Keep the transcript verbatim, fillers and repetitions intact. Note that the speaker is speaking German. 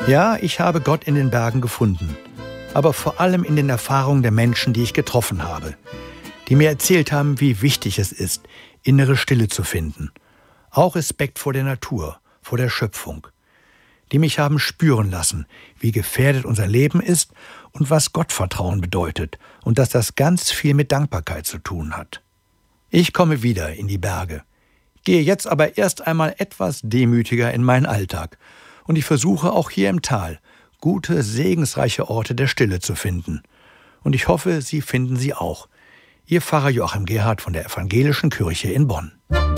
Ja, ich habe Gott in den Bergen gefunden, aber vor allem in den Erfahrungen der Menschen, die ich getroffen habe, die mir erzählt haben, wie wichtig es ist, innere Stille zu finden. Auch Respekt vor der Natur, vor der Schöpfung. Die mich haben spüren lassen, wie gefährdet unser Leben ist und was Gottvertrauen bedeutet und dass das ganz viel mit Dankbarkeit zu tun hat. Ich komme wieder in die Berge, gehe jetzt aber erst einmal etwas demütiger in meinen Alltag und ich versuche auch hier im Tal gute, segensreiche Orte der Stille zu finden. Und ich hoffe, Sie finden sie auch. Ihr Pfarrer Joachim Gerhard von der Evangelischen Kirche in Bonn.